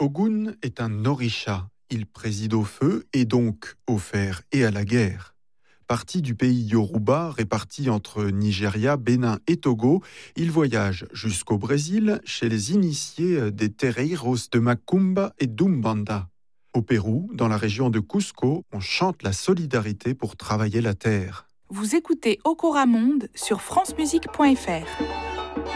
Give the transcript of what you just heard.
Ogun est un orisha. Il préside au feu et donc au fer et à la guerre. Parti du pays Yoruba, réparti entre Nigeria, Bénin et Togo, il voyage jusqu'au Brésil chez les initiés des terreiros de Macumba et d'Umbanda. Au Pérou, dans la région de Cusco, on chante la solidarité pour travailler la terre. Vous écoutez Okora Monde sur francemusique.fr.